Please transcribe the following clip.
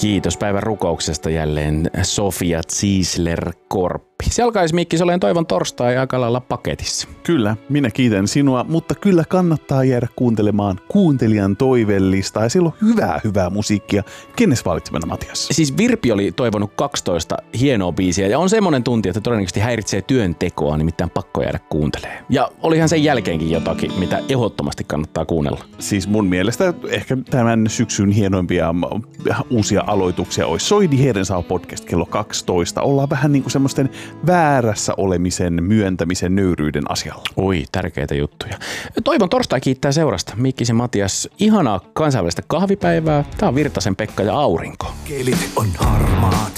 Kiitos päivän rukouksesta jälleen Sofia Ziesler-Korppi. Se alkaisi Mikki, se olen Toivon torstai aika lailla paketissa. Kyllä, minä kiitän sinua, mutta kyllä kannattaa jäädä kuuntelemaan kuuntelijan toivelistaa ja siellä on hyvää musiikkia. Kenes valitsemana, Matias? Siis Virpi oli toivonut 12 hienoa biisiä ja on semmoinen tunti, että todennäköisesti häiritsee työntekoa, nimittäin pakko jäädä kuuntelemaan. Ja olihan sen jälkeenkin jotakin, mitä ehdottomasti kannattaa kuunnella. Siis mun mielestä ehkä tämän syksyn hienoimpia uusia aloituksia olisi Soidi Heerensaa podcast kello 12. Ollaan vähän niin kuin semmoisten väärässä olemisen, myöntämisen, nöyryyden asialla. Oi, tärkeitä juttuja. Toivon torstai kiittää seurasta. Mikki ja Matias, ihanaa kansainvälistä kahvipäivää. Tää on Virtasen Pekka ja Aurinko. Kelit on harmaat.